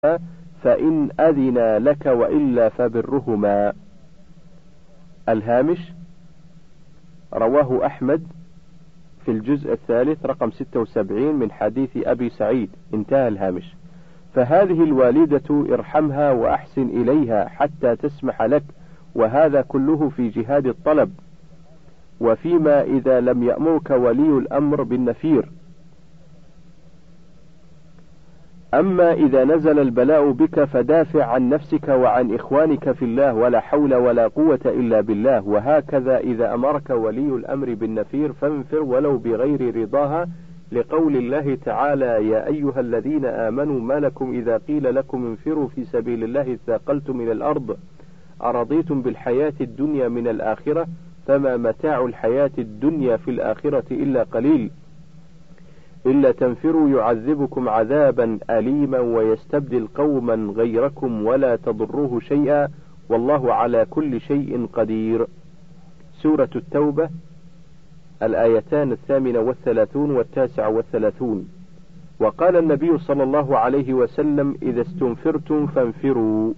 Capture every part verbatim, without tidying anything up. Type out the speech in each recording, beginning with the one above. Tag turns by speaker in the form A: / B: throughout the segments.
A: فإن أذنا لك وإلا فبرهما. الهامش رواه أحمد في الجزء الثالث رقم ستة وسبعين من حديث أبي سعيد. انتهى الهامش. فهذه الوالدة ارحمها وأحسن إليها حتى تسمح لك، وهذا كله في جهاد الطلب، وفيما إذا لم يأمرك ولي الأمر بالنفير. أما إذا نزل البلاء بك فدافع عن نفسك وعن إخوانك في الله، ولا حول ولا قوة إلا بالله. وهكذا إذا أمرك ولي الأمر بالنفير فانفر ولو بغير رضاها، لقول الله تعالى: يا أيها الذين آمنوا ما لكم إذا قيل لكم انفروا في سبيل الله اثاقلتم إلى الأرض أرضيتم بالحياة الدنيا من الآخرة فما متاع الحياة الدنيا في الآخرة إلا قليل، إلا تنفروا يعذبكم عذابا أليما ويستبدل قوما غيركم ولا تضروه شيئا والله على كل شيء قدير. سورة التوبة الآيتان الثامنة والثلاثون والتاسع والثلاثون. وقال النبي صلى الله عليه وسلم: إذا استنفرتم فانفروا.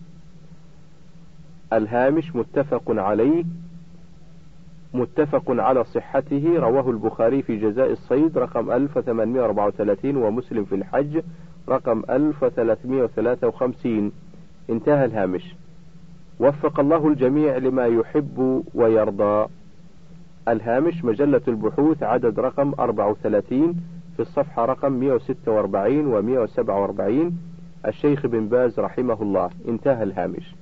A: الهامش متفق عليه، متفق على صحته، رواه البخاري في جزاء الصيد رقم ألف وثمانمائة وأربعة وثلاثين، ومسلم في الحج رقم ألف وثلاثمائة وثلاثة وخمسين. انتهى الهامش. وفق الله الجميع لما يحب ويرضى. الهامش مجلة البحوث عدد رقم أربعة وثلاثين في الصفحة رقم مئة وستة وأربعين و مئة وسبعة وأربعين، الشيخ بن باز رحمه الله. انتهى الهامش.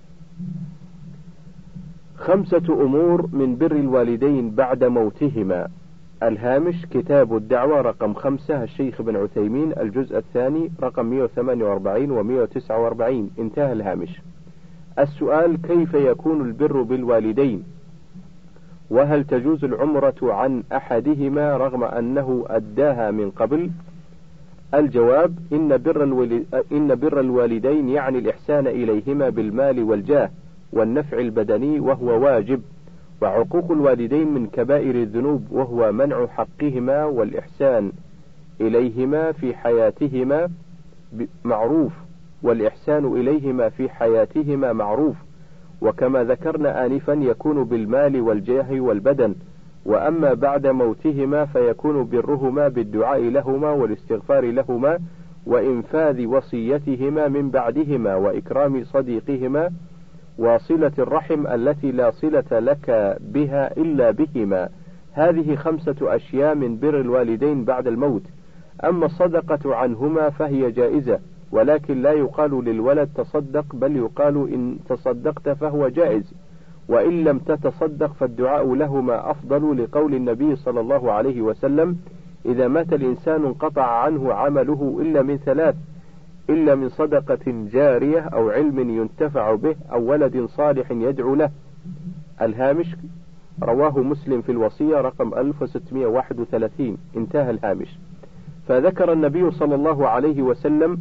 A: خمسة أمور من بر الوالدين بعد موتهما. الهامش كتاب الدعوة رقم خمسة، الشيخ بن عثيمين، الجزء الثاني رقم مئة وثمانية وأربعين و مئة وتسعة وأربعين. انتهى الهامش. السؤال: كيف يكون البر بالوالدين؟ وهل تجوز العمرة عن أحدهما رغم أنه أداها من قبل؟ الجواب: إن بر, الوالد... إن بر الوالدين يعني الإحسان إليهما بالمال والجاه والنفع البدني وهو واجب، وعقوق الوالدين من كبائر الذنوب وهو منع حقهما، والإحسان إليهما في حياتهما معروف والإحسان إليهما في حياتهما معروف، وكما ذكرنا آنفا يكون بالمال والجاه والبدن. وأما بعد موتهما فيكون برهما بالدعاء لهما والاستغفار لهما وإنفاذ وصيتهما من بعدهما وإكرام صديقهما وصلة الرحم التي لا صلة لك بها إلا بهما. هذه خمسة أشياء من بر الوالدين بعد الموت. أما الصدقة عنهما فهي جائزة، ولكن لا يقال للولد تصدق، بل يقال إن تصدقت فهو جائز، وإن لم تتصدق فالدعاء لهما أفضل، لقول النبي صلى الله عليه وسلم: إذا مات الإنسان انقطع عنه عمله إلا من ثلاث: إلا من صدقة جارية أو علم ينتفع به أو ولد صالح يدعو له. الهامش رواه مسلم في الوصية رقم ألف وستمائة وواحد وثلاثين. انتهى الهامش. فذكر النبي صلى الله عليه وسلم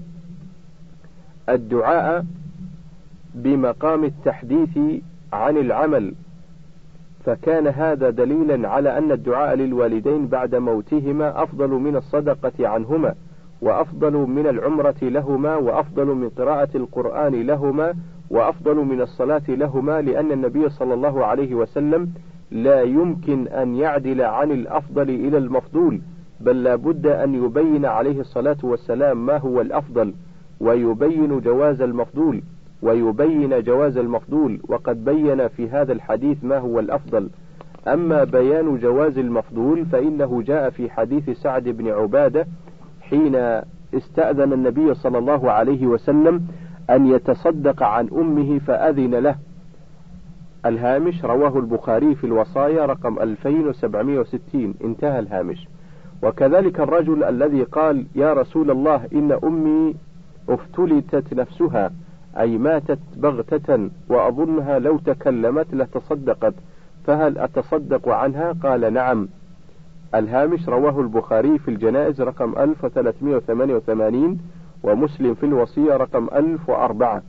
A: الدعاء بمقام التحديث عن العمل، فكان هذا دليلا على أن الدعاء للوالدين بعد موتهما أفضل من الصدقة عنهما، وأفضل من العمرة لهما، وأفضل من قراءة القرآن لهما، وأفضل من الصلاة لهما، لأن النبي صلى الله عليه وسلم لا يمكن أن يعدل عن الأفضل إلى المفضول، بل لا بد أن يبين عليه الصلاة والسلام ما هو الأفضل، ويبين جواز المفضول ويبين جواز المفضول وقد بين في هذا الحديث ما هو الأفضل. أما بيان جواز المفضول فإنه جاء في حديث سعد بن عبادة حين استأذن النبي صلى الله عليه وسلم أن يتصدق عن أمه فأذن له. الهامش رواه البخاري في الوصايا رقم ألفين وسبعمائة وستين. انتهى الهامش. وكذلك الرجل الذي قال: يا رسول الله إن أمي افتلتت نفسها، أي ماتت بغتة، وأظنها لو تكلمت لتصدقت، فهل أتصدق عنها؟ قال: نعم. الهامش رواه البخاري في الجنائز رقم ألف وثلاثمائة وثمانية وثمانين، ومسلم في الوصية رقم ألف وأربعة.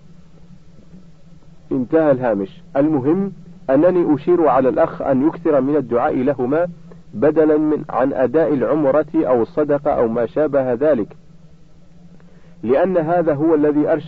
A: انتهى الهامش. المهم أنني أشير على الأخ أن يكثر من الدعاء لهما بدلا من عن أداء العمرة أو الصدقة أو ما شابه ذلك، لأن هذا هو الذي أرشد